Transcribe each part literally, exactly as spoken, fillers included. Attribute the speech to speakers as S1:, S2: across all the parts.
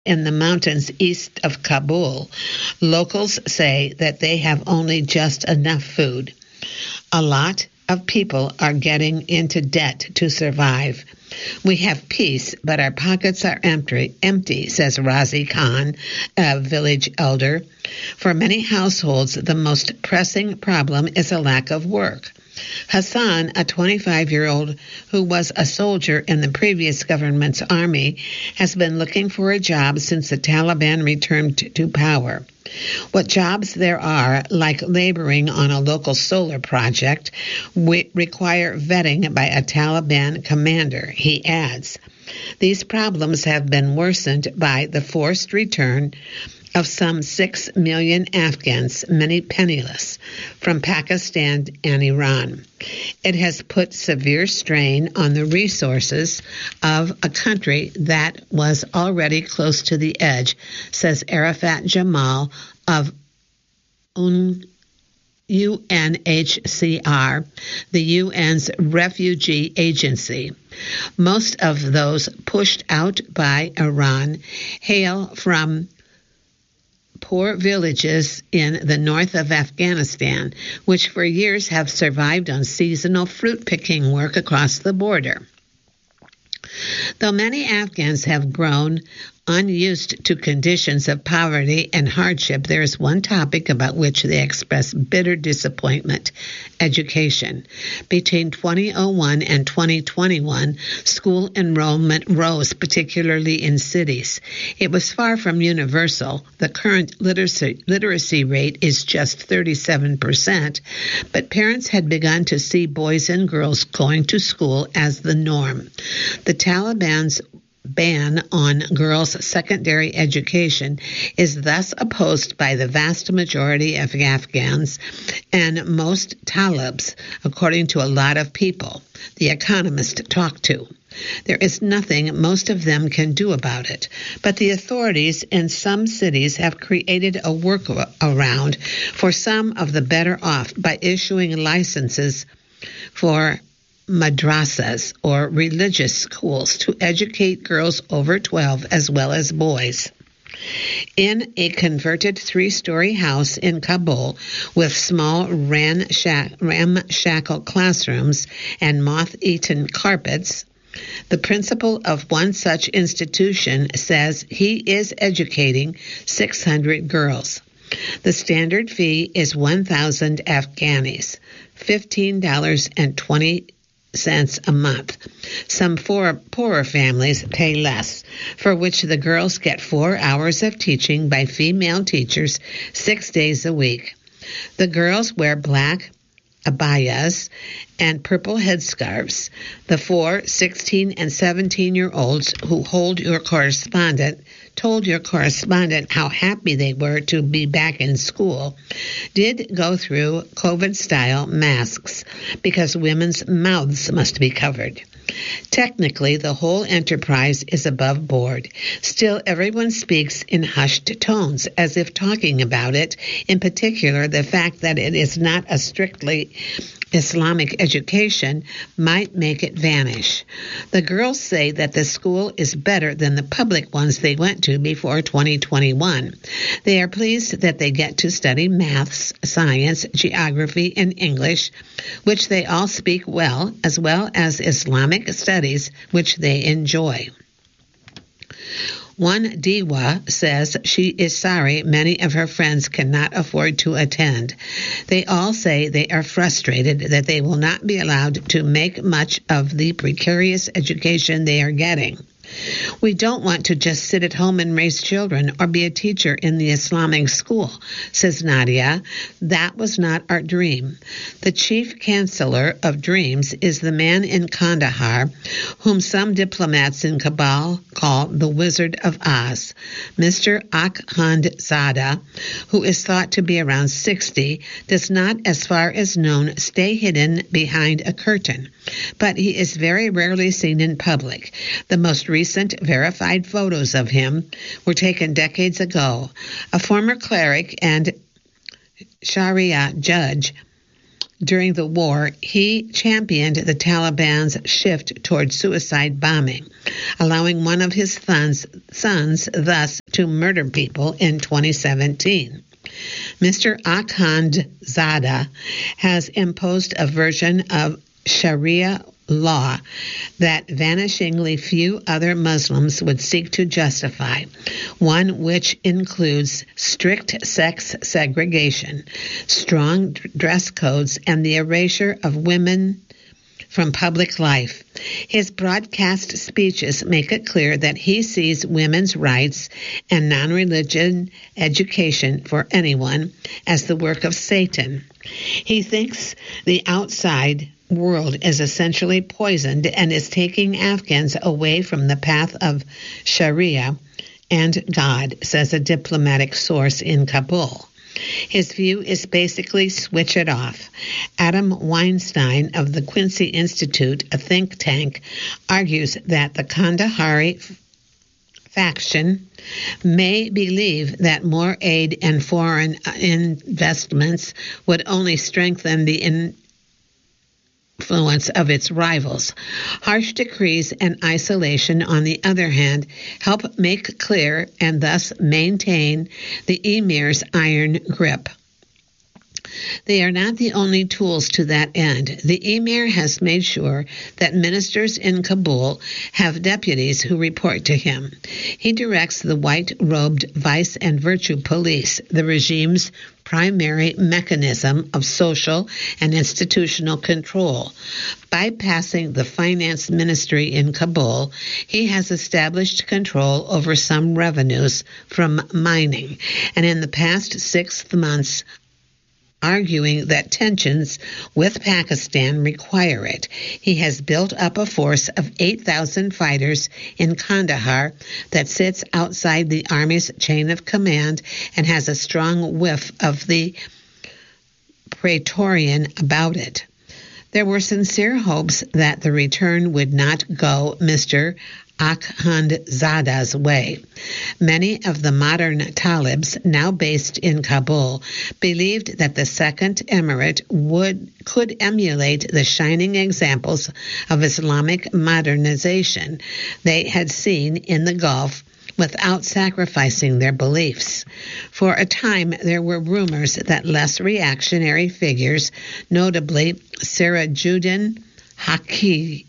S1: in the mountains east of Kabul, locals say that they have only just enough food. A lot of people are getting into debt to survive. We have peace, but our pockets are empty, empty, says Razi Khan, a village elder. For many households, the most pressing problem is a lack of work. Hassan, a twenty-five-year-old who was a soldier in the previous government's army, has been looking for a job since the Taliban returned to power. What jobs there are, like laboring on a local solar project, require vetting by a Taliban commander, he adds. These problems have been worsened by the forced return of some six million Afghans, many penniless, from Pakistan and Iran. It has put severe strain on the resources of a country that was already close to the edge, says Arafat Jamal of Un- U N H C R, the U N's refugee agency. Most of those pushed out by Iran hail from poor villages in the north of Afghanistan, which for years have survived on seasonal fruit picking work across the border. Though many Afghans have grown unused to conditions of poverty and hardship, there is one topic about which they express bitter disappointment: education. Between twenty oh one and twenty twenty-one, school enrollment rose, particularly in cities. It was far from universal. The current literacy, literacy rate is just thirty-seven percent, but parents had begun to see boys and girls going to school as the norm. The Taliban's ban on girls' secondary education is thus opposed by the vast majority of Afghans and most Talibs, according to a lot of people The Economist talked to. There is nothing most of them can do about it, but the authorities in some cities have created a workaround for some of the better off by issuing licenses for madrasas, or religious schools, to educate girls over twelve as well as boys. In a converted three-story house in Kabul with small ramshackle classrooms and moth-eaten carpets, the principal of one such institution says he is educating six hundred girls. The standard fee is one thousand Afghanis, fifteen dollars and twenty cents a month. Some four, poorer families pay less, for which the girls get four hours of teaching by female teachers six days a week. The girls wear black abayas and purple headscarves. The four sixteen and seventeen-year-olds who hold your correspondent told your correspondent how happy they were to be back in school, did go through COVID-style masks because women's mouths must be covered. Technically, the whole enterprise is above board. Still, everyone speaks in hushed tones, as if talking about it, in particular the fact that it is not a strictly Islamic education, might make it vanish. The girls say that the school is better than the public ones they went to before twenty twenty-one. They are pleased that they get to study maths, science, geography, and English, which they all speak well, as well as Islamic studies, which they enjoy. One Diwa says she is sorry many of her friends cannot afford to attend. They all say they are frustrated that they will not be allowed to make much of the precarious education they are getting. We don't want to just sit at home and raise children or be a teacher in the Islamic school, says Nadia. That was not our dream. The chief counselor of dreams is the man in Kandahar, whom some diplomats in Kabul call the Wizard of Oz. Mister Akhundzada, who is thought to be around sixty, does not, as far as known, stay hidden behind a curtain, but he is very rarely seen in public. The most recent verified photos of him were taken decades ago. A former cleric and Sharia judge During the war, he championed the Taliban's shift toward suicide bombing, allowing one of his sons, sons thus to murder people in twenty seventeen. Mister Akhundzada has imposed a version of Sharia law that vanishingly few other Muslims would seek to justify, one which includes strict sex segregation, strong dress codes, and the erasure of women from public life. His broadcast speeches make it clear that he sees women's rights and non-religion education for anyone as the work of Satan. He thinks the outside world is essentially poisoned and is taking Afghans away from the path of Sharia and God, says a diplomatic source in Kabul. His view is basically switch it off. Adam Weinstein of the Quincy Institute, a think tank, argues that the Kandahari faction may believe that more aid and foreign investments would only strengthen the in influence of its rivals. Harsh decrees and isolation, on the other hand, help make clear and thus maintain the emir's iron grip. They are not the only tools to that end. The emir has made sure that ministers in Kabul have deputies who report to him. He directs the white-robed Vice and Virtue Police, the regime's primary mechanism of social and institutional control. Bypassing the finance ministry in Kabul, he has established control over some revenues from mining, and in the past six months, arguing that tensions with Pakistan require it. He has built up a force of eight thousand fighters in Kandahar that sits outside the Army's chain of command and has a strong whiff of the Praetorian about it. There were sincere hopes that the return would not go Mister Akhundzada's way. Many of the modern Talibs, now based in Kabul, believed that the Second Emirate would could emulate the shining examples of Islamic modernization they had seen in the Gulf without sacrificing their beliefs. For a time, there were rumors that less reactionary figures, notably Sirajuddin Haqqani,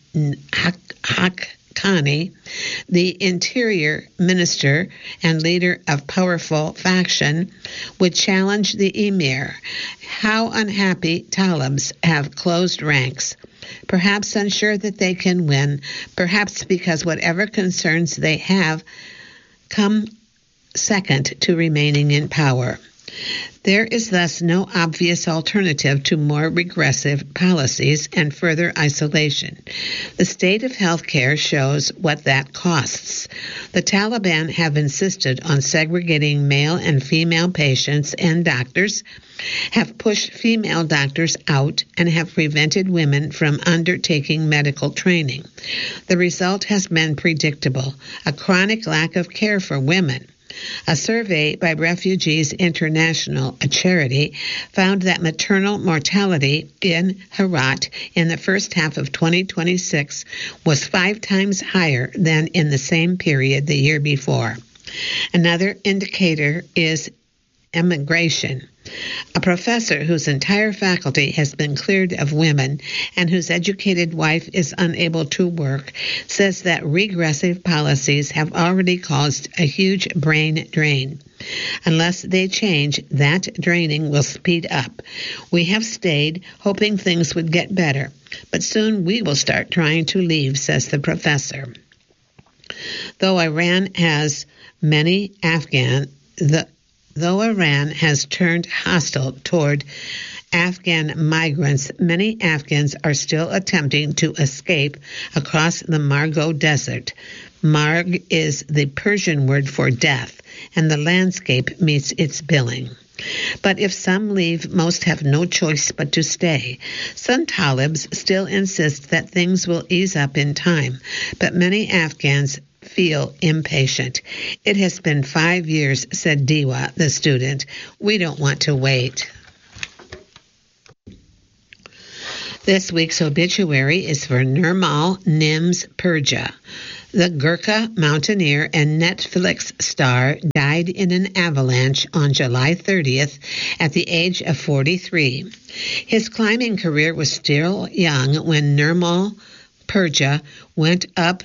S1: Haqqani, the interior minister and leader of powerful faction, would challenge the emir. How unhappy Talibs have closed ranks, perhaps unsure that they can win, perhaps because whatever concerns they have come second to remaining in power. There is thus no obvious alternative to more regressive policies and further isolation. The state of healthcare shows what that costs. The Taliban have insisted on segregating male and female patients, and doctors have pushed female doctors out and have prevented women from undertaking medical training. The result has been predictable: a chronic lack of care for women. A survey by Refugees International, a charity, found that maternal mortality in Herat in the first half of twenty twenty-six was five times higher than in the same period the year before. Another indicator is immigration. A professor whose entire faculty has been cleared of women and whose educated wife is unable to work says that regressive policies have already caused a huge brain drain. Unless they change, that draining will speed up. We have stayed, hoping things would get better, but soon we will start trying to leave, says the professor. Though Iran has many Afghan, the Though Iran has turned hostile toward Afghan migrants, many Afghans are still attempting to escape across the Margo Desert. Marg is the Persian word for death, and the landscape meets its billing. But if some leave, most have no choice but to stay. Some Talibs still insist that things will ease up in time, but many Afghans feel impatient. It has been five years, said Diwa, the student. We don't want to wait. This week's obituary is for Nirmal Nims Purja. The Gurkha mountaineer and Netflix star died in an avalanche on July thirtieth at the age of forty-three. His climbing career was still young when Nirmal Purja went up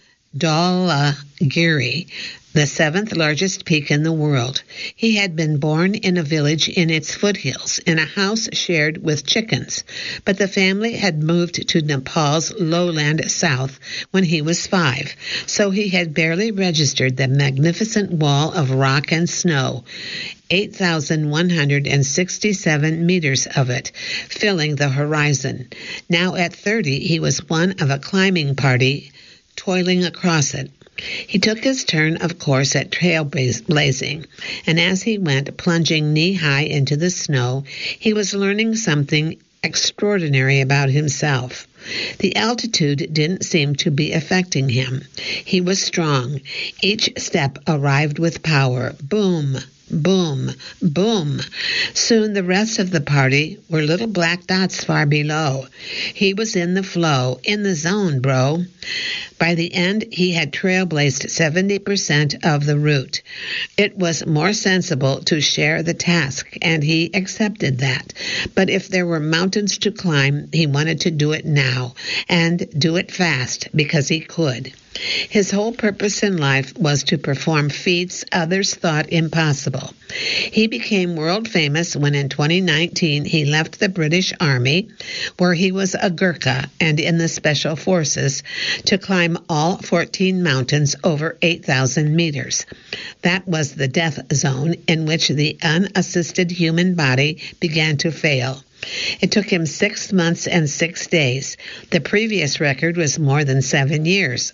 S1: Dhaulagiri, the seventh largest peak in the world. He had been born in a village in its foothills, in a house shared with chickens, but the family had moved to Nepal's lowland south when he was five, so he had barely registered the magnificent wall of rock and snow, eight thousand one hundred sixty-seven meters of it, filling the horizon. Now at thirty, he was one of a climbing party toiling across it. He took his turn, of course, at trailblazing, and as he went plunging knee-high into the snow, he was learning something extraordinary about himself. The altitude didn't seem to be affecting him. He was strong. Each step arrived with power. Boom, boom, boom. Soon the rest of the party were little black dots far below. He was in the flow, in the zone, bro. By the end, he had trailblazed seventy percent of the route. It was more sensible to share the task, and he accepted that. But if there were mountains to climb, he wanted to do it now, and do it fast, because he could. His whole purpose in life was to perform feats others thought impossible. He became world famous when in twenty nineteen he left the British Army, where he was a Gurkha and in the Special Forces, to climb all fourteen mountains over eight thousand meters. That was the death zone in which the unassisted human body began to fail. It took him six months and six days. The previous record was more than seven years.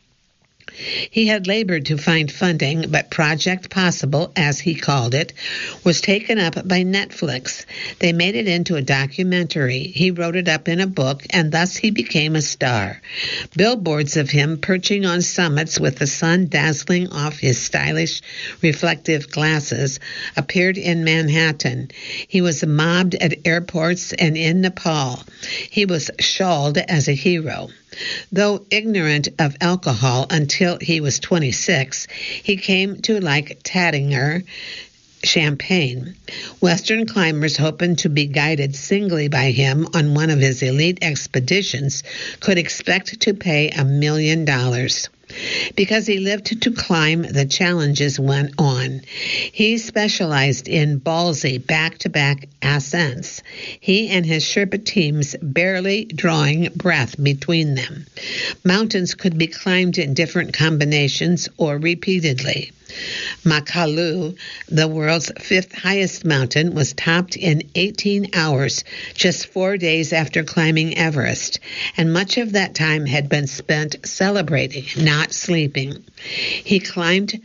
S1: He had labored to find funding, but Project Possible, as he called it, was taken up by Netflix. They made it into a documentary. He wrote it up in a book, and thus he became a star. Billboards of him perching on summits with the sun dazzling off his stylish, reflective glasses appeared in Manhattan. He was mobbed at airports and in Nepal. He was shawled as a hero. Though ignorant of alcohol until he was twenty-six, he came to like Taittinger champagne. Western climbers hoping to be guided singly by him on one of his elite expeditions could expect to pay a million dollars. Because he lived to climb, the challenges went on. He specialized in ballsy back-to-back ascents, he and his Sherpa teams barely drawing breath between them. Mountains could be climbed in different combinations or repeatedly. Makalu, the world's fifth highest mountain, was topped in eighteen hours, just four days after climbing Everest, and much of that time had been spent celebrating, not sleeping. He climbed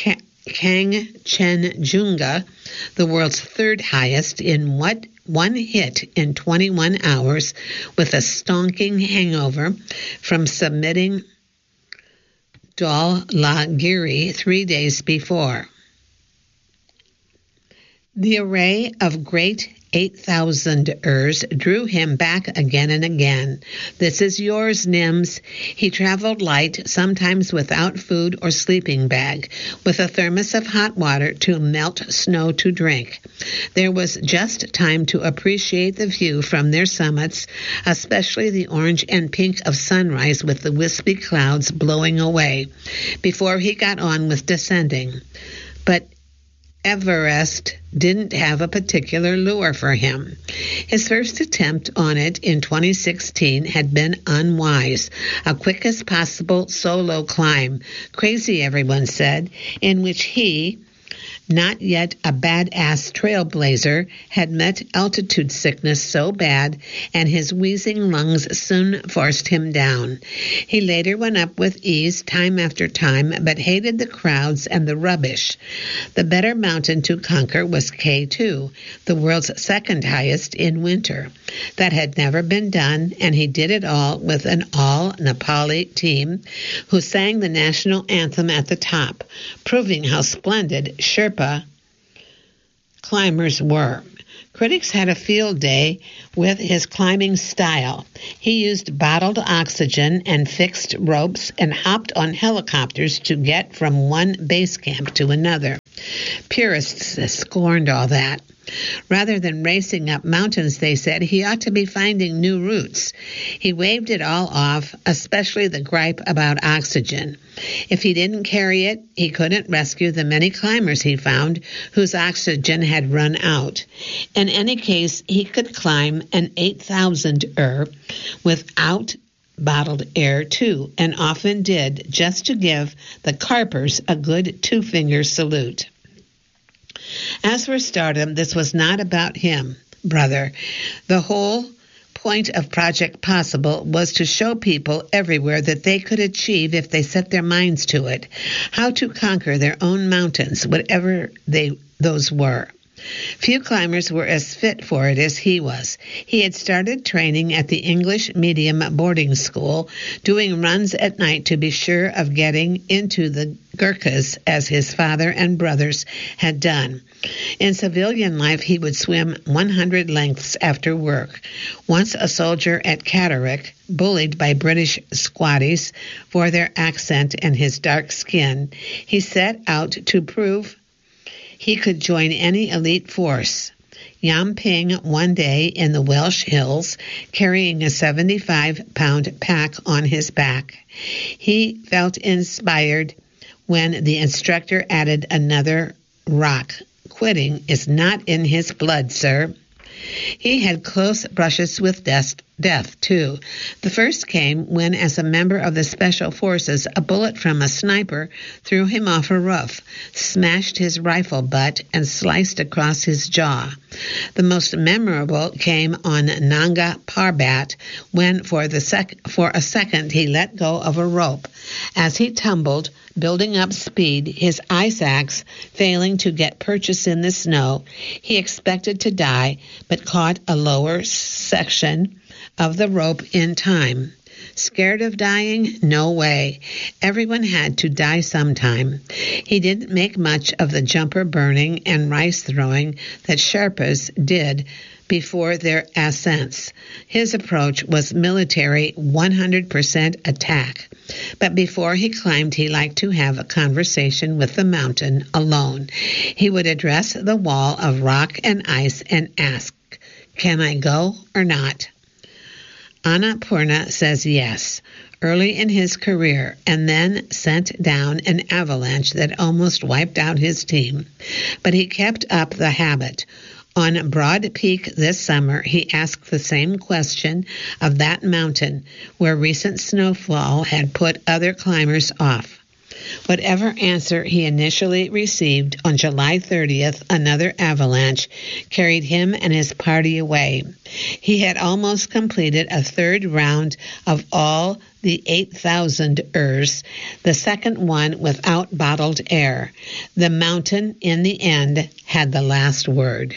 S1: Kangchenjunga, the world's third highest, in what one hit in twenty-one hours with a stonking hangover from submitting Dhaulagiri three days before. The array of great eight thousand-ers drew him back again and again. This is yours, Nims. He traveled light, sometimes without food or sleeping bag, with a thermos of hot water to melt snow to drink. There was just time to appreciate the view from their summits, especially the orange and pink of sunrise with the wispy clouds blowing away, before he got on with descending. But Everest didn't have a particular lure for him. His first attempt on it in twenty sixteen had been unwise, a quick as possible solo climb, crazy everyone said, in which he, not yet a badass trailblazer, had met altitude sickness so bad, and his wheezing lungs soon forced him down. He later went up with ease time after time, but hated the crowds and the rubbish. The better mountain to conquer was K two, the world's second highest in winter. That had never been done, and he did it all with an all-Nepali team who sang the national anthem at the top, proving how splendid Sherpa climbers were. Critics had a field day with his climbing style. He used bottled oxygen and fixed ropes and hopped on helicopters to get from one base camp to another. Purists scorned all that. Rather than racing up mountains, they said, he ought to be finding new routes. He waved it all off, especially the gripe about oxygen. If he didn't carry it, he couldn't rescue the many climbers he found whose oxygen had run out. In any case, he could climb an eight thousand er without bottled air, too, and often did, just to give the carpers a good two-finger salute. As for stardom, this was not about him, brother. The whole point of Project Possible was to show people everywhere that they could achieve if they set their minds to it, how to conquer their own mountains, whatever they those were. Few climbers were as fit for it as he was. He had started training at the English medium boarding school, doing runs at night to be sure of getting into the Gurkhas as his father and brothers had done. In civilian life, he would swim one hundred lengths after work. Once a soldier at Catterick, bullied by British squatties for their accent and his dark skin, he set out to prove he could join any elite force. Yam Ping one day in the Welsh hills, carrying a seventy-five pound pack on his back. He felt inspired when the instructor added another rock. Quitting is not in his blood, sir. He had close brushes with death, death, too. The first came when, as a member of the Special Forces, a bullet from a sniper threw him off a roof, smashed his rifle butt, and sliced across his jaw. The most memorable came on Nanga Parbat, when for, the sec- for a second he let go of a rope. As he tumbled, building up speed, his ice axe failing to get purchase in the snow, he expected to die, but caught a lower section of the rope in time. Scared of dying? No way. Everyone had to die sometime. He didn't make much of the jumper burning and rice throwing that Sherpas did before their ascents. His approach was military one hundred percent attack. But before he climbed, he liked to have a conversation with the mountain alone. He would address the wall of rock and ice and ask, "Can I go or not?" Annapurna says yes, early in his career, and then sent down an avalanche that almost wiped out his team. But he kept up the habit. On Broad Peak this summer, he asked the same question of that mountain, where recent snowfall had put other climbers off. Whatever answer he initially received, on July thirtieth, another avalanche carried him and his party away. He had almost completed a third round of all the eight thousand ers, the second one without bottled air. The mountain, in the end, had the last word.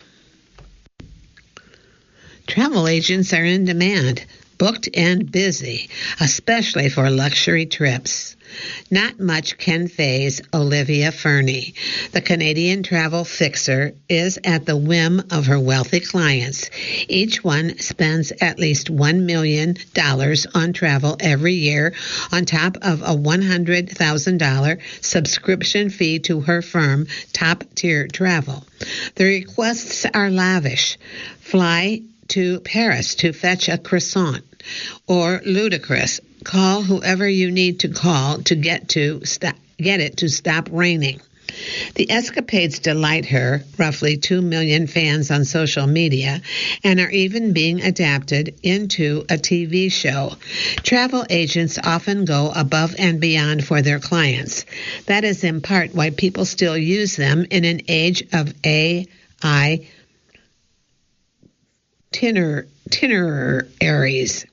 S1: Travel agents are in demand, booked and busy, especially for luxury trips. Not much can faze Olivia Fernie. The Canadian travel fixer is at the whim of her wealthy clients. Each one spends at least one million dollars on travel every year, on top of a one hundred thousand dollars subscription fee to her firm, Top Tier Travel. The requests are lavish. Fly to Paris to fetch a croissant, or ludicrous, call whoever you need to call to get to st- get it to stop raining. The escapades delight her, roughly two million fans on social media, and are even being adapted into a T V show. Travel agents often go above and beyond for their clients. That is in part why people still use them in an age of A I Tiner, itineraries.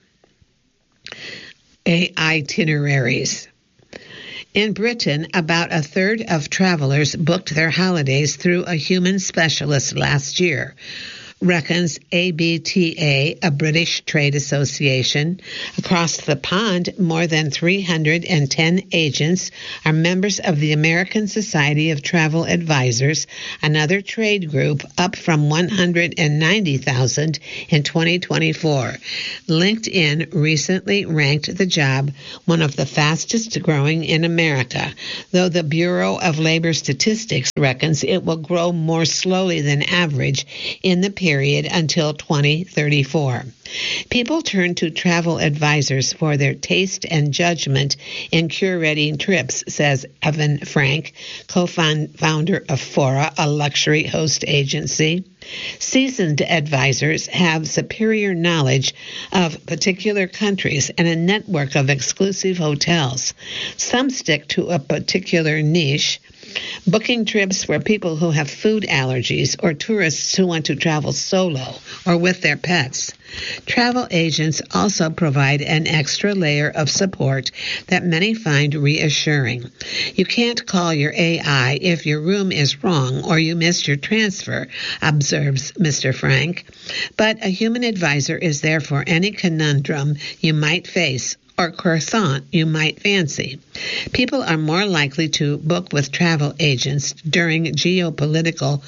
S1: A itineraries. In Britain, about a third of travelers booked their holidays through a human specialist last year. reckons A B T A, a British trade association. Across the pond, more than three hundred ten agents are members of the American Society of Travel Advisors, another trade group up from one hundred ninety thousand in twenty twenty-four. LinkedIn recently ranked the job one of the fastest growing in America, though the Bureau of Labor Statistics reckons it will grow more slowly than average in the period period until twenty thirty-four. People turn to travel advisors for their taste and judgment in curating trips, says Evan Frank, co-founder of Fora, a luxury host agency. Seasoned advisors have superior knowledge of particular countries and a network of exclusive hotels. Some stick to a particular niche, booking trips for people who have food allergies or tourists who want to travel solo or with their pets. Travel agents also provide an extra layer of support that many find reassuring. You can't call your A I if your room is wrong or you missed your transfer, observes Mister Frank. But a human advisor is there for any conundrum you might face or croissant you might fancy. People are more likely to book with travel agents during geopolitical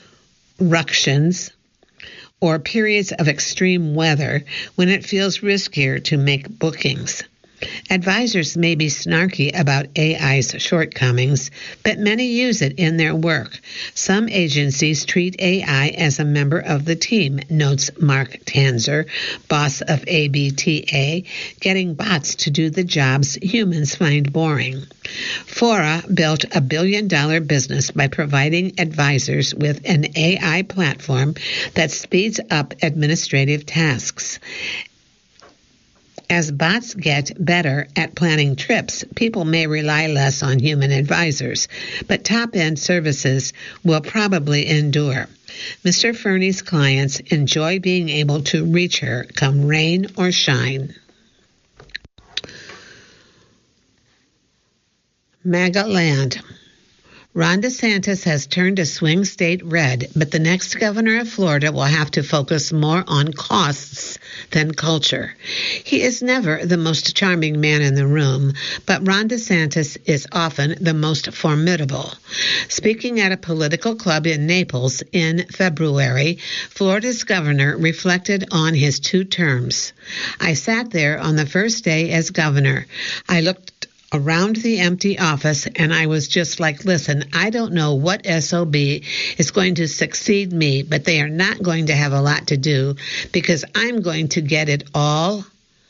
S1: ructions or periods of extreme weather when it feels riskier to make bookings. Advisors may be snarky about A I's shortcomings, but many use it in their work. Some agencies treat A I as a member of the team, notes Mark Tanzer, boss of A B T A, getting bots to do the jobs humans find boring. Fora built a billion-dollar business by providing advisors with an A I platform that speeds up administrative tasks. As bots get better at planning trips, people may rely less on human advisors, but top-end services will probably endure. Mister Fernie's clients enjoy being able to reach her come rain or shine. MAGA land. Ron DeSantis has turned a swing state red, but the next governor of Florida will have to focus more on costs than culture. He is never the most charming man in the room, but Ron DeSantis is often the most formidable. Speaking at a political club in Naples in February, Florida's governor reflected on his two terms. I sat there on the first day as governor. I looked around the empty office, and I was just like, listen, I don't know what S O B is going to succeed me, but they are not going to have a lot to do because I'm going to get it all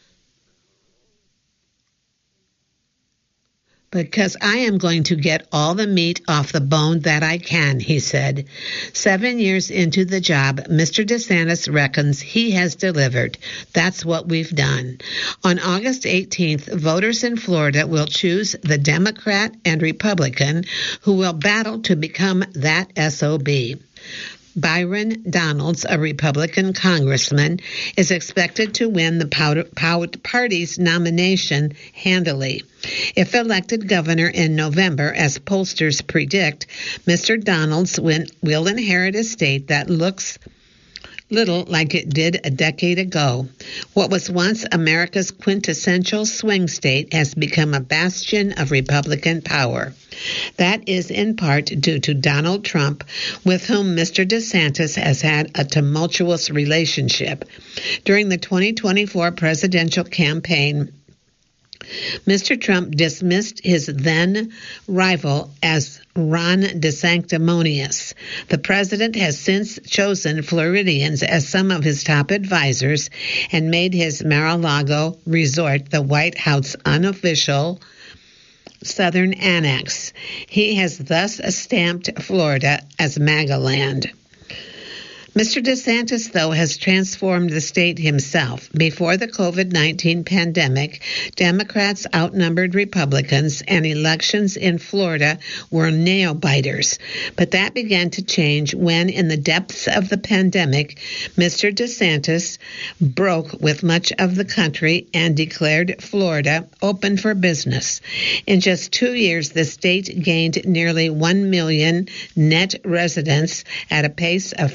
S1: because I am going to get all the meat off the bone that I can, he said. Seven years into the job, Mister DeSantis reckons he has delivered. That's what we've done. On August eighteenth, voters in Florida will choose the Democrat and Republican who will battle to become that S O B. Byron Donalds, a Republican congressman, is expected to win the party's nomination handily. If elected governor in November, as pollsters predict, Mister Donalds will inherit a state that looks little like it did a decade ago. What was once America's quintessential swing state has become a bastion of Republican power. That is in part due to Donald Trump, with whom Mister DeSantis has had a tumultuous relationship. During the twenty twenty-four presidential campaign, Mister Trump dismissed his then rival as Ron DeSanctimonious. The president has since chosen Floridians as some of his top advisors and made his Mar-a-Lago resort the White House unofficial Southern Annex. He has thus stamped Florida as MAGA land. Mister DeSantis, though, has transformed the state himself. Before the COVID nineteen pandemic, Democrats outnumbered Republicans, and elections in Florida were nail-biters. But that began to change when, in the depths of the pandemic, Mister DeSantis broke with much of the country and declared Florida open for business. In just two years, the state gained nearly one million net residents at a pace of fifteen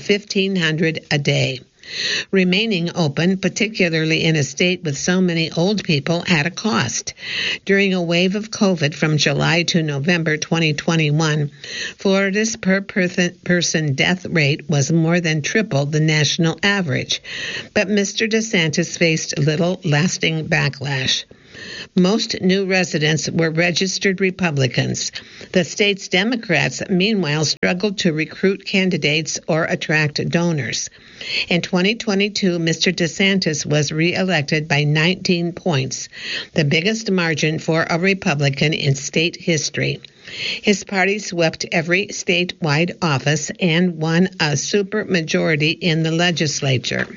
S1: fifteen hundred a day. Remaining open, particularly in a state with so many old people, had a cost. During a wave of COVID from July to November twenty twenty-one, Florida's per person death rate was more than triple the national average. But Mister DeSantis faced little lasting backlash. Most new residents were registered Republicans. The state's Democrats, meanwhile, struggled to recruit candidates or attract donors. In twenty twenty-two, Mister DeSantis was reelected by nineteen points, the biggest margin for a Republican in state history. His party swept every statewide office and won a supermajority in the legislature.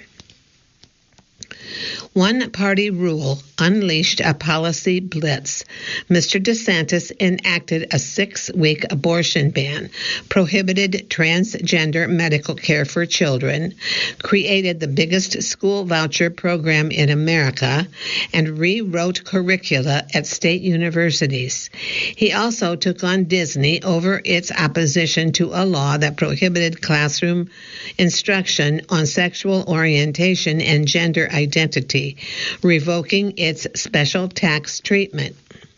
S1: One-party rule unleashed a policy blitz. Mister DeSantis enacted a six-week abortion ban, prohibited transgender medical care for children, created the biggest school voucher program in America, and rewrote curricula at state universities. He also took on Disney over its opposition to a law that prohibited classroom instruction on sexual orientation and gender identity, revoking its special tax treatment.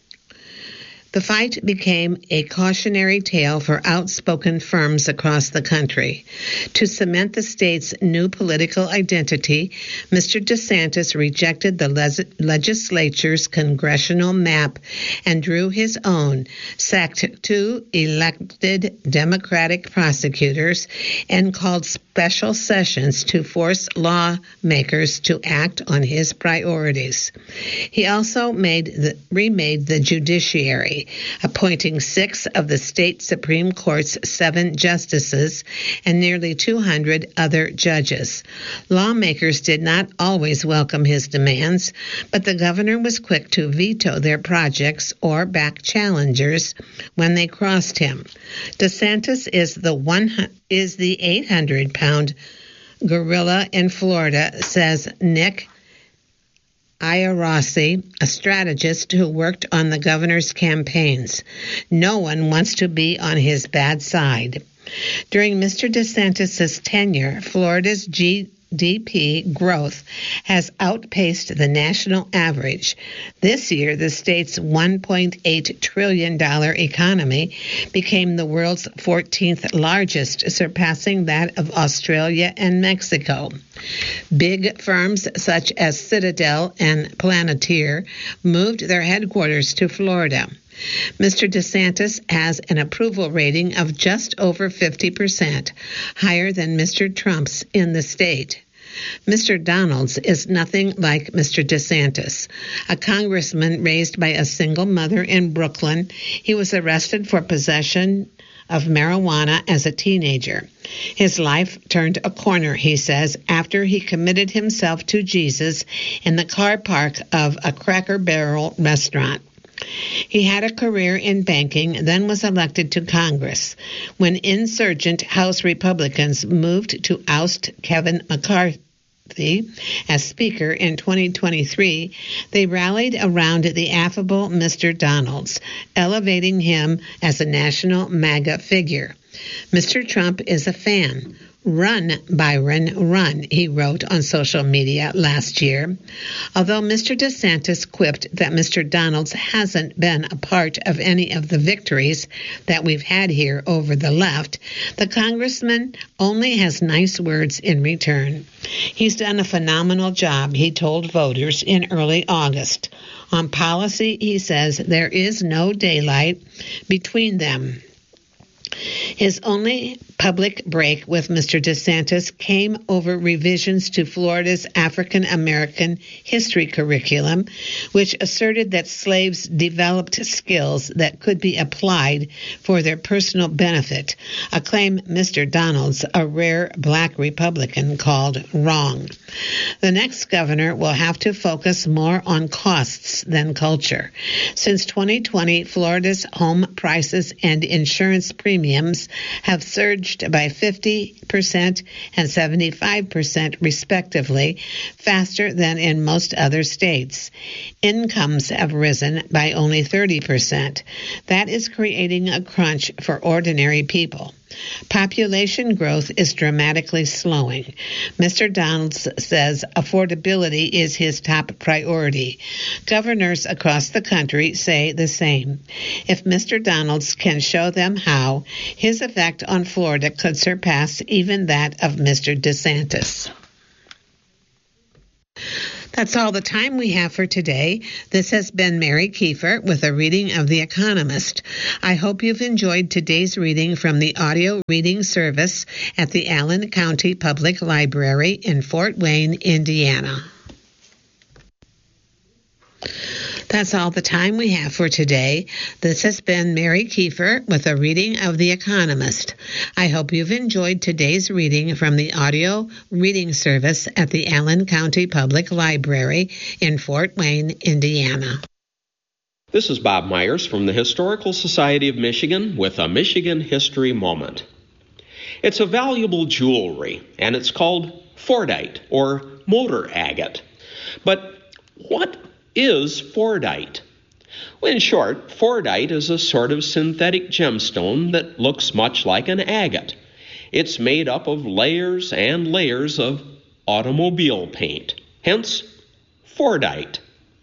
S1: The fight became a cautionary tale for outspoken firms across the country. To cement the state's new political identity, Mister DeSantis rejected the les- legislature's congressional map and drew his own, sacked two elected Democratic prosecutors, and called special sessions to force lawmakers to act on his priorities. He also made the, remade the judiciary, appointing six of the state Supreme Court's seven justices and nearly two hundred other judges. Lawmakers did not always welcome his demands, but the governor was quick to veto their projects or back challengers when they crossed him. DeSantis is the one is the eight hundred pound gorilla in Florida, says Nick Iorossi, a strategist who worked on the governor's campaigns. No one wants to be on his bad side. During Mister DeSantis' tenure, Florida's G D P growth has outpaced the national average. This year, the state's one point eight trillion dollars economy became the world's fourteenth largest, surpassing that of Australia and Mexico. Big firms such as Citadel and Planeteer moved their headquarters to Florida. Mister DeSantis has an approval rating of just over fifty percent, higher than Mister Trump's in the state. Mister Donalds is nothing like Mister DeSantis. A congressman raised by a single mother in Brooklyn, he was arrested for possession of marijuana as a teenager. His life turned a corner, he says, after he committed himself to Jesus in the car park of a Cracker Barrel restaurant. He had a career in banking, then was elected to Congress. When insurgent House Republicans moved to oust Kevin McCarthy as Speaker in twenty twenty-three, they rallied around the affable Mister Donalds, elevating him as a national MAGA figure. Mister Trump is a fan. Run, Byron, run, he wrote on social media last year. Although Mister DeSantis quipped that Mister Donalds hasn't been a part of any of the victories that we've had here over the left, the congressman only has nice words in return. He's done a phenomenal job, he told voters in early August. On policy, he says, there is no daylight between them. His only public break with Mister DeSantis came over revisions to Florida's African American history curriculum, which asserted that slaves developed skills that could be applied for their personal benefit, a claim Mister Donalds, a rare black Republican, called wrong. The next governor will have to focus more on costs than culture. Since twenty twenty, Florida's home prices and insurance premiums have surged by fifty percent and seventy-five percent respectively, faster than in most other states. Incomes have risen by only thirty percent. That is creating a crunch for ordinary people. Population growth is dramatically slowing. Mister Donalds says affordability is his top priority. Governors across the country say the same. If Mister Donalds can show them how, his effect on Florida could surpass even that of Mister DeSantis. That's all the time we have for today. This has been Mary Kiefer with a reading of The Economist. I hope you've enjoyed today's reading from the audio reading service at the Allen County Public Library in Fort Wayne, Indiana. That's all the time we have for today. This has been Mary Kiefer with a reading of The Economist. I hope you've enjoyed today's reading from the audio reading service at the Allen County Public Library in Fort Wayne, Indiana.
S2: This is Bob Myers from the Historical Society of Michigan with a Michigan History Moment. It's a valuable jewelry, and it's called Fordite or motor agate. But what is Fordite? Well, in short, Fordite is a sort of synthetic gemstone that looks much like an agate. It's made up of layers and layers of automobile paint, hence Fordite.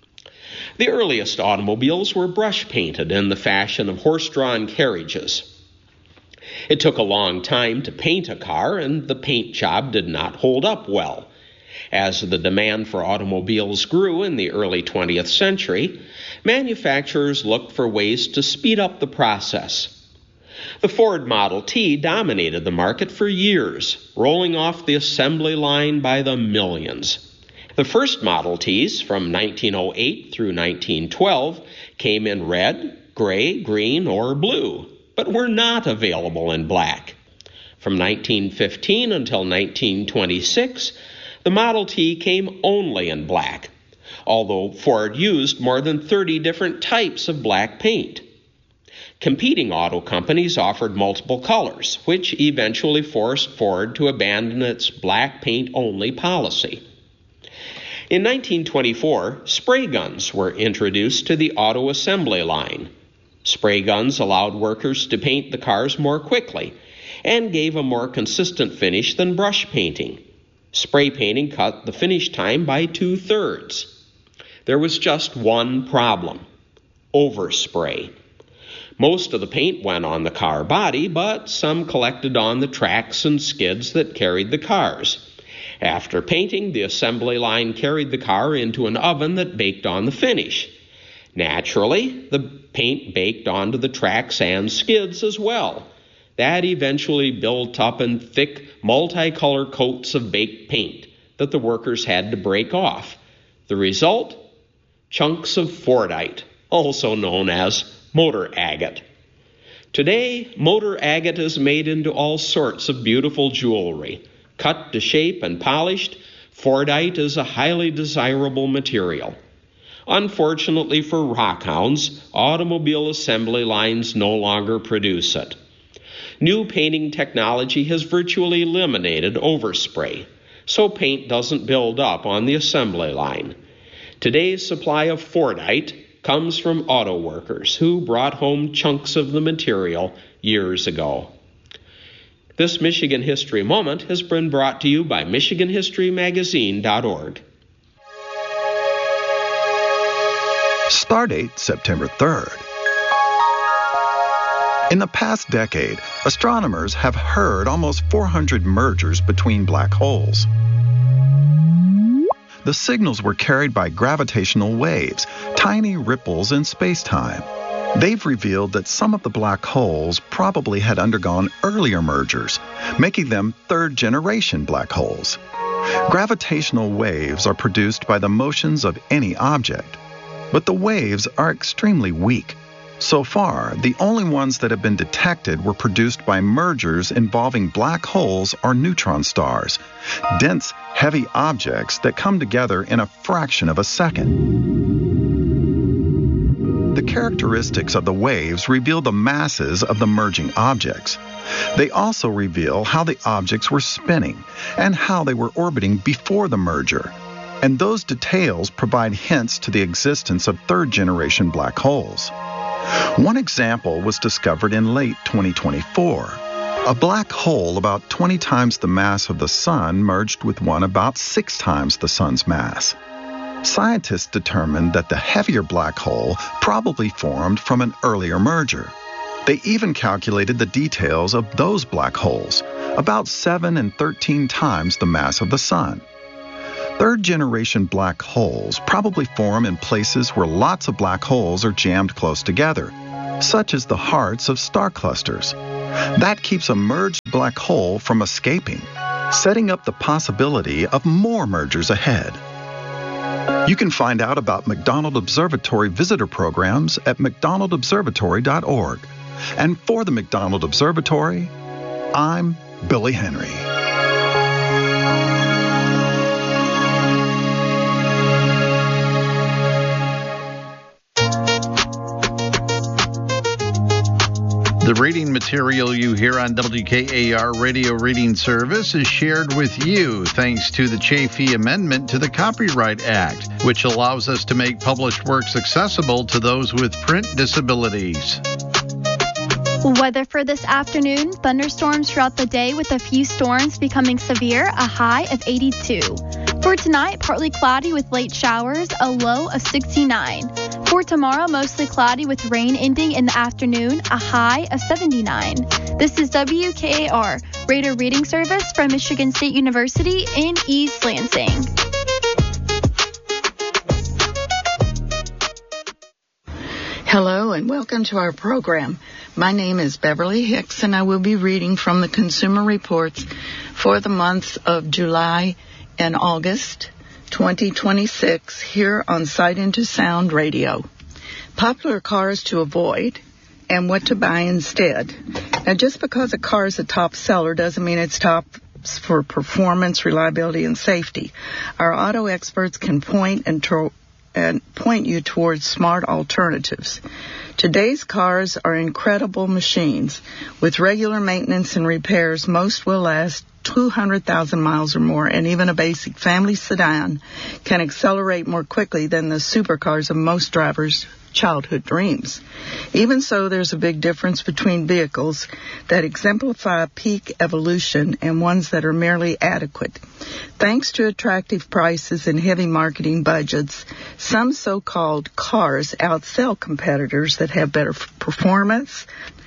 S2: The earliest automobiles were brush painted in the fashion of horse-drawn carriages. It took a long time to paint a car, and the paint job did not hold up well. As the demand for automobiles grew in the early twentieth century, manufacturers looked for ways to speed up the process. The Ford Model T dominated the market for years, rolling off the assembly line by the millions. The first Model Ts, from nineteen oh eight through nineteen twelve, came in red, gray, green, or blue, but were not available in black. From nineteen fifteen until nineteen twenty-six, the Model T came only in black, although Ford used more than thirty different types of black paint. Competing auto companies offered multiple colors, which eventually forced Ford to abandon its black paint-only policy. In nineteen twenty-four, spray guns were introduced to the auto assembly line. Spray guns allowed workers to paint the cars more quickly and gave a more consistent finish than brush painting. Spray painting cut the finish time by two-thirds. There was just one problem: overspray. Most of the paint went on the car body, but some collected on the tracks and skids that carried the cars. After painting, the assembly line carried the car into an oven that baked on the finish. Naturally, the paint baked onto the tracks and skids as well. That eventually built up in thick, multicolored coats of baked paint that the workers had to break off. The result? Chunks of Fordite, also known as motor agate. Today, motor agate is made into all sorts of beautiful jewelry. Cut to shape and polished, Fordite is a highly desirable material. Unfortunately for rockhounds, automobile assembly lines no longer produce it. New painting technology has virtually eliminated overspray, so paint doesn't build up on the assembly line. Today's supply of Fordite comes from auto workers who brought home chunks of the material years ago. This Michigan History Moment has been brought to you by Michigan History Magazine dot org.
S3: Stardate September third. In the past decade, astronomers have heard almost four hundred mergers between black holes. The signals were carried by gravitational waves, tiny ripples in space-time. They've revealed that some of the black holes probably had undergone earlier mergers, making them third-generation black holes. Gravitational waves are produced by the motions of any object, but the waves are extremely weak. So far, the only ones that have been detected were produced by mergers involving black holes or neutron stars, dense, heavy objects that come together in a fraction of a second. The characteristics of the waves reveal the masses of the merging objects. They also reveal how the objects were spinning and how they were orbiting before the merger. And those details provide hints to the existence of third-generation black holes. One example was discovered in late twenty twenty-four. A black hole about twenty times the mass of the sun merged with one about six times the sun's mass. Scientists determined that the heavier black hole probably formed from an earlier merger. They even calculated the details of those black holes, about seven and thirteen times the mass of the sun. Third-generation black holes probably form in places where lots of black holes are jammed close together, such as the hearts of star clusters. That keeps a merged black hole from escaping, setting up the possibility of more mergers ahead. You can find out about McDonald Observatory visitor programs at mcdonald observatory dot org. And for the McDonald Observatory, I'm Billy Henry.
S4: The reading material you hear on W K A R Radio Reading Service is shared with you thanks to the Chafee Amendment to the Copyright Act, which allows us to make published works accessible to those with print disabilities.
S5: Weather for this afternoon, thunderstorms throughout the day with a few storms becoming severe, a high of eighty-two. For tonight, partly cloudy with late showers, a low of sixty-nine. For tomorrow, mostly cloudy with rain ending in the afternoon, a high of seventy-nine. This is W K A R, Radio Reading Service from Michigan State University in East Lansing.
S6: Hello and welcome to our program. My name is Beverly Hicks and I will be reading from the Consumer Reports for the months of July and August twenty twenty-six here on Sight Into Sound Radio. Popular cars to avoid and what to buy instead. Now, just because a car is a top seller doesn't mean it's top for performance, reliability, and safety. Our auto experts can point and, to- and point you towards smart alternatives. Today's cars are incredible machines. With regular maintenance and repairs, most will last two hundred thousand miles or more, and even a basic family sedan can accelerate more quickly than the supercars of most drivers' childhood dreams. Even so, there's a big difference between vehicles that exemplify peak evolution and ones that are merely adequate. Thanks to attractive prices and heavy marketing budgets, some so-called cars outsell competitors that have better performance,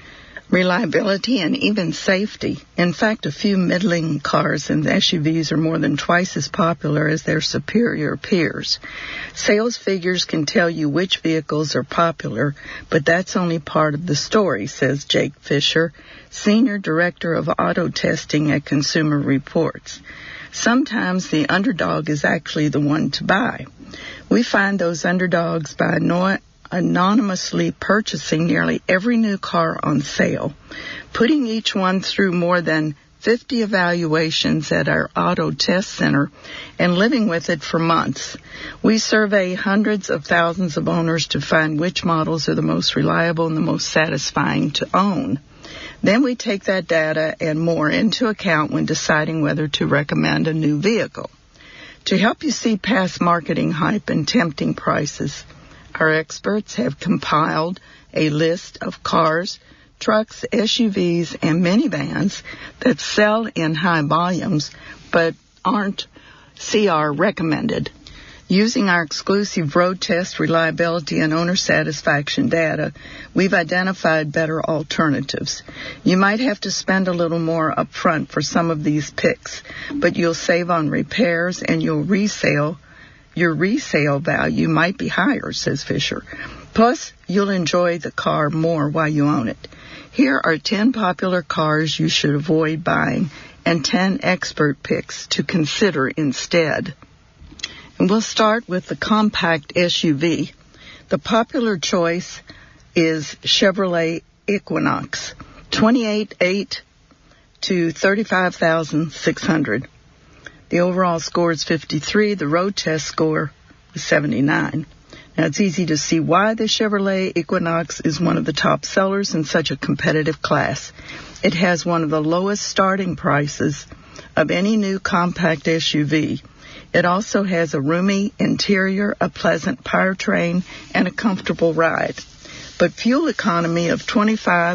S6: reliability, and even safety. In fact, a few middling cars and S U Vs are more than twice as popular as their superior peers. Sales figures can tell you which vehicles are popular, but that's only part of the story, says Jake Fisher, Senior Director of Auto Testing at Consumer Reports. Sometimes the underdog is actually the one to buy. We find those underdogs by no anonymously purchasing nearly every new car on sale, putting each one through more than fifty evaluations at our auto test center, and living with it for months. We survey hundreds of thousands of owners to find which models are the most reliable and the most satisfying to own. Then we take that data and more into account when deciding whether to recommend a new vehicle. To help you see past marketing hype and tempting prices, our experts have compiled a list of cars, trucks, S U Vs, and minivans that sell in high volumes but aren't C R recommended. Using our exclusive road test reliability and owner satisfaction data, we've identified better alternatives. You might have to spend a little more upfront for some of these picks, but you'll save on repairs and you'll resale Your resale value might be higher, says Fisher. Plus, you'll enjoy the car more while you own it. Here are ten popular cars you should avoid buying and ten expert picks to consider instead. And we'll start with the compact S U V. The popular choice is Chevrolet Equinox, twenty-eight thousand eight hundred to thirty-five thousand six hundred. The overall score is fifty-three. The road test score was seventy-nine. Now, it's easy to see why the Chevrolet Equinox is one of the top sellers in such a competitive class. It has one of the lowest starting prices of any new compact S U V. It also has a roomy interior, a pleasant powertrain, and a comfortable ride. But fuel economy of twenty-five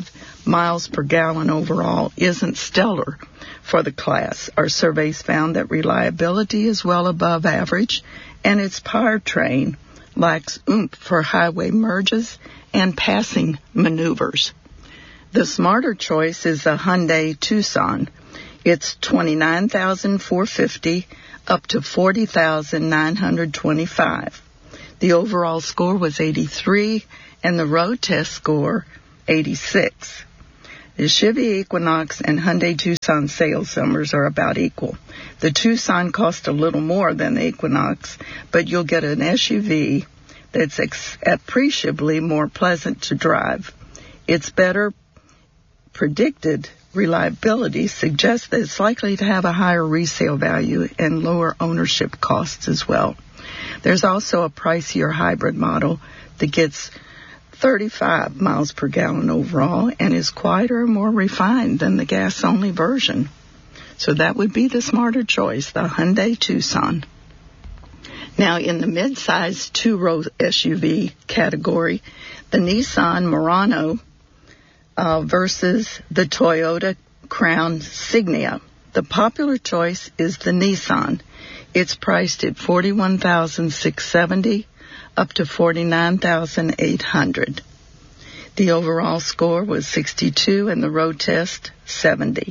S6: miles per gallon overall isn't stellar for the class. Our surveys found that reliability is well above average, and its powertrain lacks oomph for highway merges and passing maneuvers. The smarter choice is the Hyundai Tucson. It's twenty-nine thousand four hundred fifty dollars up to forty thousand nine hundred twenty-five dollars. The overall score was eighty-three, and the road test score eighty-six. The Chevy Equinox and Hyundai Tucson sales numbers are about equal. The Tucson costs a little more than the Equinox, but you'll get an S U V that's ex- appreciably more pleasant to drive. Its better predicted reliability suggests that it's likely to have a higher resale value and lower ownership costs as well. There's also a pricier hybrid model that gets thirty-five miles per gallon overall and is quieter and more refined than the gas-only version. So that would be the smarter choice, the Hyundai Tucson. Now, in the mid-size two-row S U V category, the Nissan Murano uh, versus the Toyota Crown Signia. The popular choice is the Nissan. It's priced at forty-one thousand six hundred seventy dollars up to forty-nine thousand eight hundred dollars. The overall score was sixty-two and the road test seventy.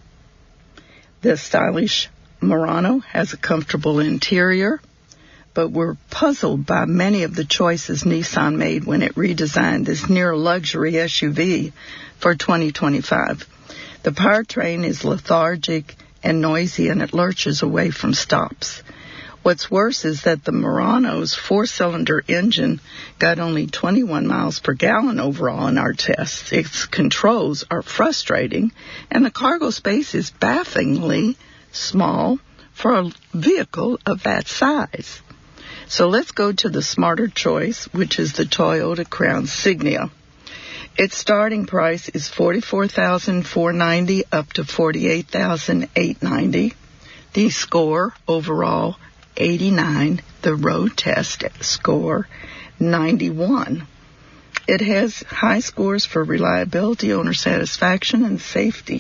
S6: The stylish Murano has a comfortable interior, but we're puzzled by many of the choices Nissan made when it redesigned this near luxury S U V for twenty twenty-five. The powertrain is lethargic and noisy, and it lurches away from stops. What's worse is that the Murano's four-cylinder engine got only twenty-one miles per gallon overall in our tests. Its controls are frustrating, and the cargo space is bafflingly small for a vehicle of that size. So let's go to the smarter choice, which is the Toyota Crown Signia. Its starting price is forty-four thousand four hundred ninety dollars up to forty-eight thousand eight hundred ninety dollars. The score overall eighty-nine, the road test score ninety-one. It has high scores for reliability, owner satisfaction, and safety.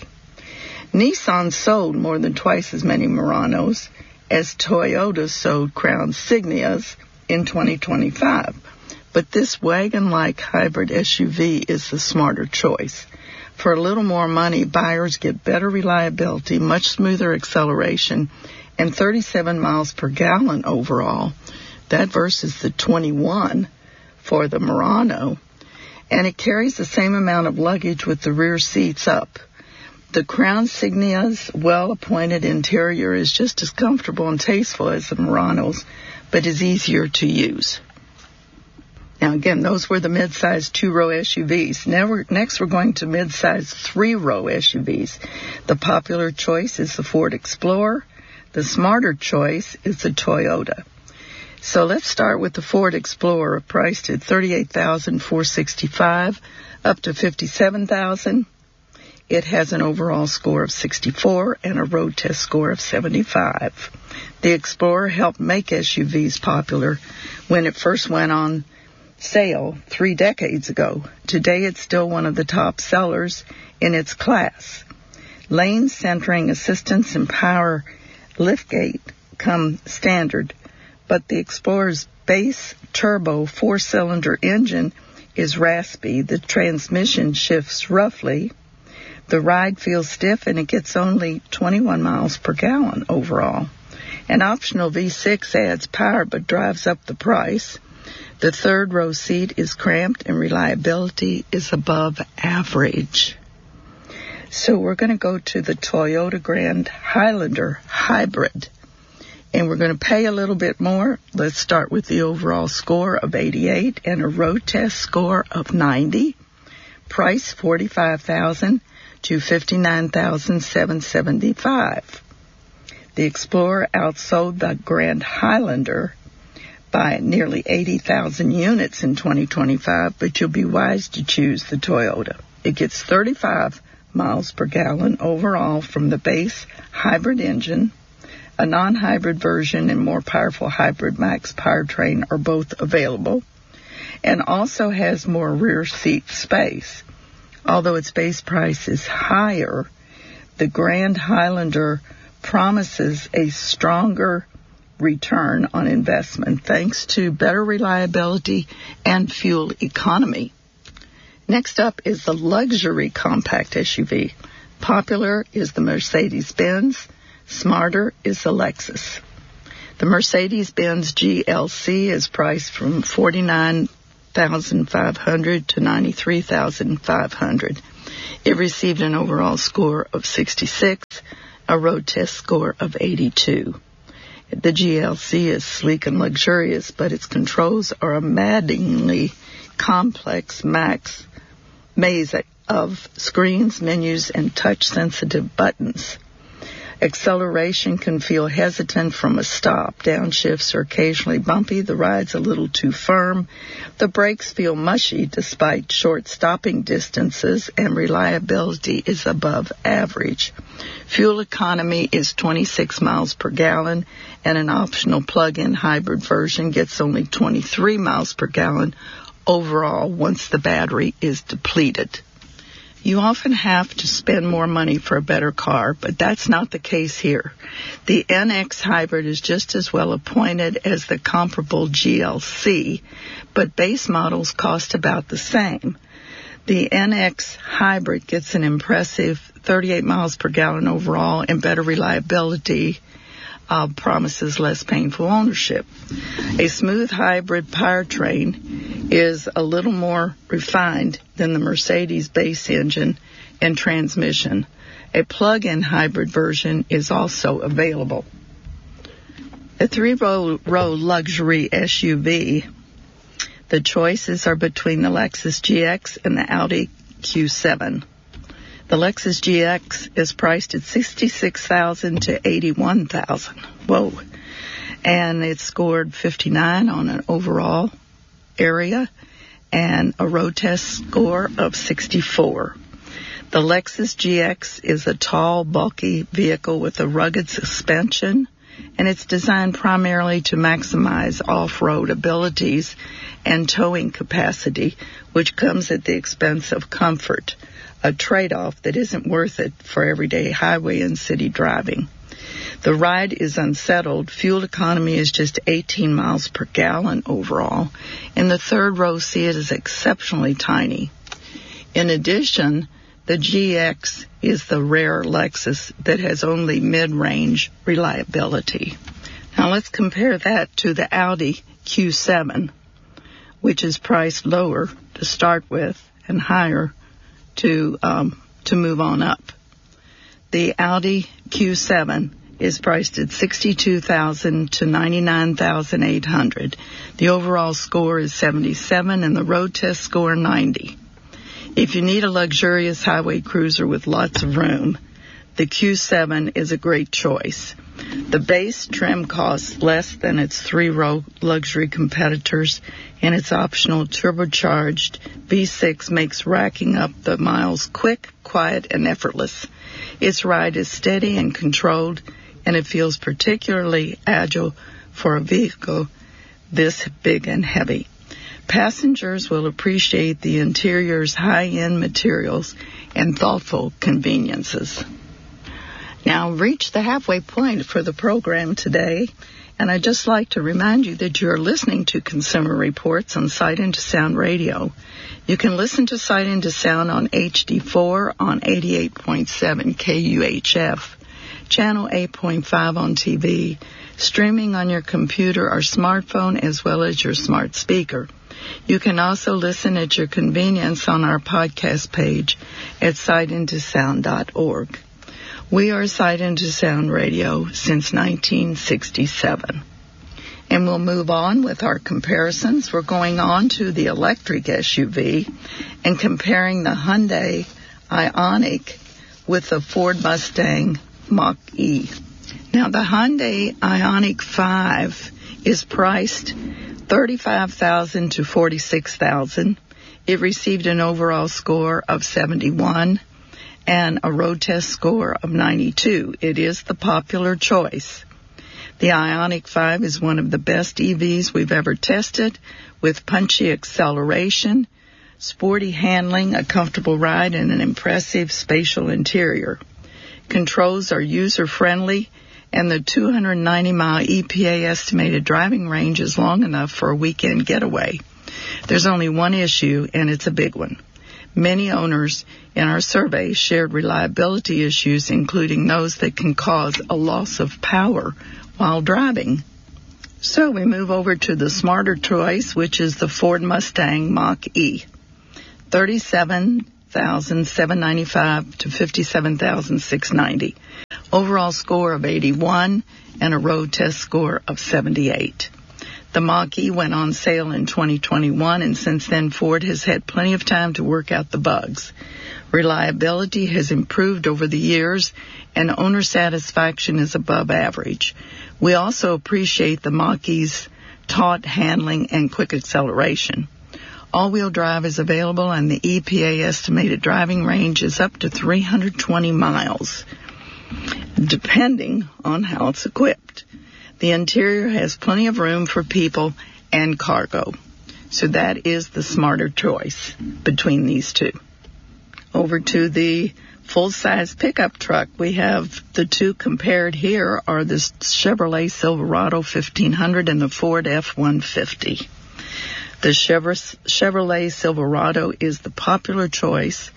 S6: Nissan sold more than twice as many Muranos as Toyota sold Crown Signias in twenty twenty-five. But this wagon-like hybrid S U V is the smarter choice. For a little more money, buyers get better reliability, much smoother acceleration, and thirty-seven miles per gallon overall. That versus the twenty-one for the Murano. And it carries the same amount of luggage with the rear seats up. The Crown Signia's well-appointed interior is just as comfortable and tasteful as the Murano's, but is easier to use. Now, again, those were the mid-size two-row S U Vs. Now we're, next, we're going to mid-size three-row S U Vs. The popular choice is the Ford Explorer. The smarter choice is the Toyota. So let's start with the Ford Explorer, priced at thirty-eight thousand four hundred sixty-five dollars up to fifty-seven thousand dollars. It has an overall score of sixty-four and a road test score of seventy-five. The Explorer helped make S U Vs popular when it first went on sale three decades ago. Today, it's still one of the top sellers in its class. Lane centering assistance and power liftgate come standard, but the Explorer's base turbo four-cylinder engine is raspy. The transmission shifts roughly. The ride feels stiff, and it gets only twenty-one miles per gallon overall. An optional V six adds power but drives up the price. The third row seat is cramped and reliability is above average. So we're going to go to the Toyota Grand Highlander Hybrid, and we're going to pay a little bit more. Let's start with the overall score of eighty-eight and a road test score of ninety. Price forty-five thousand dollars to fifty-nine thousand seven hundred seventy-five dollars. The Explorer outsold the Grand Highlander by nearly eighty thousand units in twenty twenty-five, but you'll be wise to choose the Toyota. It gets thirty-five miles per gallon overall from the base hybrid engine. A non-hybrid version and more powerful hybrid max powertrain are both available, and also has more rear seat space. Although its base price is higher, the Grand Highlander promises a stronger return on investment thanks to better reliability and fuel economy. Next up is the luxury compact S U V. Popular is the Mercedes-Benz. Smarter is the Lexus. The Mercedes-Benz G L C is priced from forty-nine thousand five hundred dollars to ninety-three thousand five hundred dollars. It received an overall score of sixty-six, a road test score of eighty-two. The G L C is sleek and luxurious, but its controls are a maddeningly complex max maze of screens, menus, and touch-sensitive buttons. Acceleration can feel hesitant from a stop. Downshifts are occasionally bumpy. The ride's a little too firm. The brakes feel mushy despite short stopping distances, and reliability is above average. Fuel economy is twenty-six miles per gallon, and an optional plug-in hybrid version gets only twenty-three miles per gallon overall once the battery is depleted. You often have to spend more money for a better car, but that's not the case here. The N X Hybrid is just as well appointed as the comparable G L C, but base models cost about the same. The N X Hybrid gets an impressive thirty-eight miles per gallon overall and better reliability, uh, promises less painful ownership. A smooth hybrid powertrain is a little more refined than the Mercedes base engine and transmission. A plug-in hybrid version is also available. A three-row row luxury S U V. The choices are between the Lexus G X and the Audi Q seven. The Lexus G X is priced at sixty-six thousand dollars to eighty-one thousand dollars. Whoa. And it's scored fifty-nine on an overall area and a road test score of sixty-four. The Lexus G X is a tall, bulky vehicle with a rugged suspension, and it's designed primarily to maximize off-road abilities and towing capacity, which comes at the expense of comfort, a trade-off that isn't worth it for everyday highway and city driving. The ride is unsettled. Fuel economy is just eighteen miles per gallon overall, and the third row seat is exceptionally tiny. In addition, the G X is the rare Lexus that has only mid-range reliability. Now let's compare that to the Audi Q seven, which is priced lower to start with and higher to um, to move on up. The Audi Q seven is priced at sixty-two thousand dollars to ninety-nine thousand eight hundred dollars. The overall score is seventy-seven and the road test score ninety. If you need a luxurious highway cruiser with lots of room, the Q seven is a great choice. The base trim costs less than its three-row luxury competitors, and its optional turbocharged V six makes racking up the miles quick, quiet, and effortless. Its ride is steady and controlled, and it feels particularly agile for a vehicle this big and heavy. Passengers will appreciate the interior's high-end materials and thoughtful conveniences. Now, we've reached the halfway point for the program today, and I'd just like to remind you that you're listening to Consumer Reports on Sight Into Sound Radio. You can listen to Sight Into Sound on H D four on eighty-eight point seven K U H F, Channel eight point five on T V, streaming on your computer or smartphone as well as your smart speaker. You can also listen at your convenience on our podcast page at sight into sound dot org. We are Sight Into Sound Radio since nineteen sixty-seven. And we'll move on with our comparisons. We're going on to the electric S U V and comparing the Hyundai Ioniq with the Ford Mustang Mach-E. Now, the Hyundai Ioniq five is priced thirty-five thousand dollars to forty-six thousand dollars. It received an overall score of seventy-one and a road test score of ninety-two. It is the popular choice. The Ioniq five is one of the best E Vs we've ever tested, with punchy acceleration, sporty handling, a comfortable ride, and an impressive spatial interior. Controls are user-friendly, and the two hundred ninety mile E P A estimated driving range is long enough for a weekend getaway. There's only one issue, and it's a big one. Many owners in our survey shared reliability issues, including those that can cause a loss of power while driving. So we move over to the smarter choice, which is the Ford Mustang Mach-E. thirty-seven thousand seven hundred ninety-five dollars to fifty-seven thousand six hundred ninety dollars. Overall score of eighty-one and a road test score of seventy-eight. The Mach-E went on sale in twenty twenty-one, and since then Ford has had plenty of time to work out the bugs. Reliability has improved over the years, and owner satisfaction is above average. We also appreciate the Mach-E's taut handling and quick acceleration. All-wheel drive is available, and the E P A estimated driving range is up to three hundred twenty miles, depending on how it's equipped. The interior has plenty of room for people and cargo. So that is the smarter choice between these two. Over to the full-size pickup truck. We have the two compared here are the Chevrolet Silverado fifteen hundred and the Ford F one fifty. The Chevrolet Silverado is the popular choice,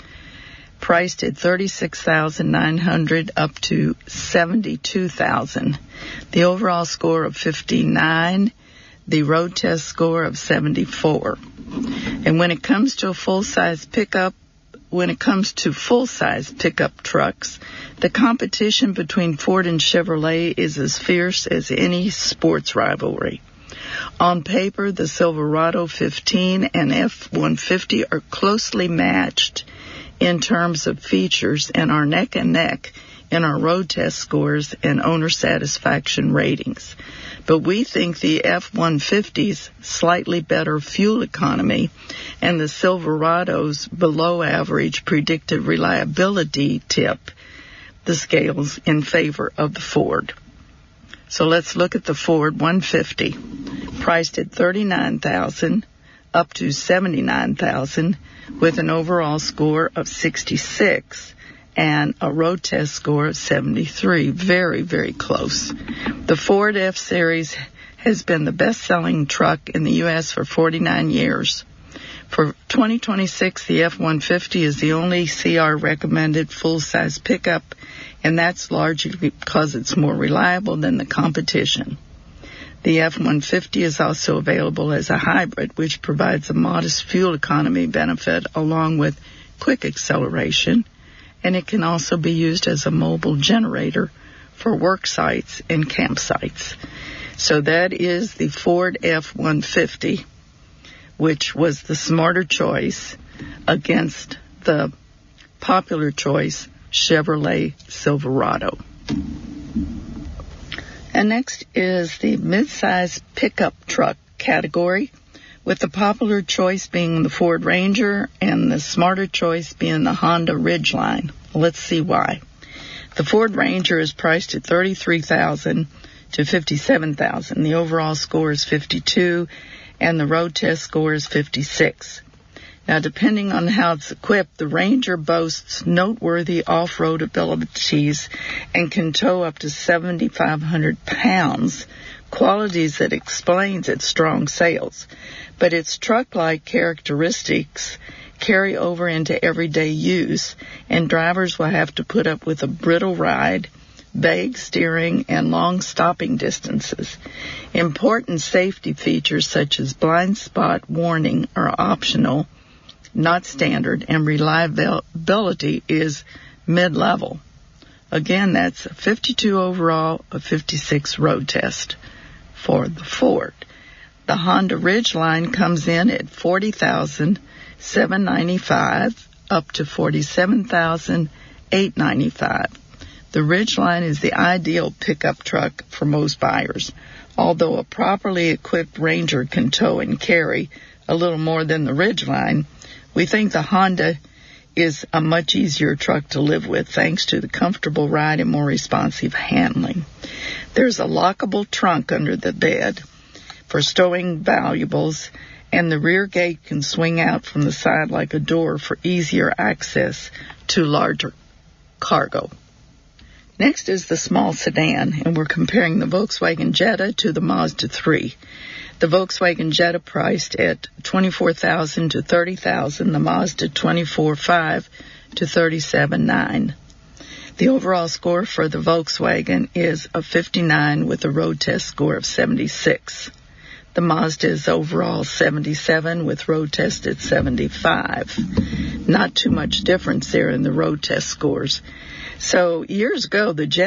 S6: priced at thirty-six thousand nine hundred dollars up to seventy-two thousand dollars. The overall score of fifty-nine, the road test score of seventy-four. And when it comes to a full-size pickup, when it comes to full-size pickup trucks, the competition between Ford and Chevrolet is as fierce as any sports rivalry. On paper, the Silverado fifteen and F one fifty are closely matched in terms of features and are neck and neck in our road test scores and owner satisfaction ratings. But we think the F one fifty's slightly better fuel economy and the Silverado's below average predicted reliability tip the scales in favor of the Ford. So let's look at the Ford one fifty, priced at thirty-nine thousand dollars up to seventy-nine thousand dollars with an overall score of sixty-six and a road test score of seventy-three. Very, very close. The Ford F-Series has been the best-selling truck in the U S for forty-nine years. For twenty twenty-six, the F one fifty is the only C R-recommended full-size pickup, and that's largely because it's more reliable than the competition. The F one fifty is also available as a hybrid, which provides a modest fuel economy benefit along with quick acceleration, and it can also be used as a mobile generator for work sites and campsites. So that is the Ford F one fifty, which was the smarter choice against the popular choice Chevrolet Silverado. And next is the midsize pickup truck category, with the popular choice being the Ford Ranger and the smarter choice being the Honda Ridgeline. Let's see why. The Ford Ranger is priced at thirty-three thousand dollars to fifty-seven thousand dollars. The overall score is fifty-two, and the road test score is fifty-six. Now, depending on how it's equipped, the Ranger boasts noteworthy off-road abilities and can tow up to seven thousand five hundred pounds, qualities that explains its strong sales. But its truck-like characteristics carry over into everyday use, and drivers will have to put up with a brittle ride, vague steering, and long stopping distances. Important safety features such as blind spot warning are optional, not standard, and reliability is mid-level. Again, that's a fifty-two overall, a fifty-six road test for the Ford. The Honda Ridgeline comes in at forty thousand seven hundred ninety-five dollars up to forty-seven thousand eight hundred ninety-five dollars. The Ridgeline is the ideal pickup truck for most buyers. Although a properly equipped Ranger can tow and carry a little more than the Ridgeline, we think the Honda is a much easier truck to live with thanks to the comfortable ride and more responsive handling. There's a lockable trunk under the bed for stowing valuables, and the rear gate can swing out from the side like a door for easier access to larger cargo. Next is the small sedan, and we're comparing the Volkswagen Jetta to the Mazda three. The Volkswagen Jetta priced at twenty-four thousand dollars to thirty thousand dollars, the Mazda twenty-four thousand five hundred dollars to thirty-seven thousand nine hundred dollars. The overall score for the Volkswagen is a fifty-nine with a road test score of seventy-six. The Mazda is overall seventy-seven with road test at seventy-five. Not too much difference there in the road test scores. So years ago, the Jetta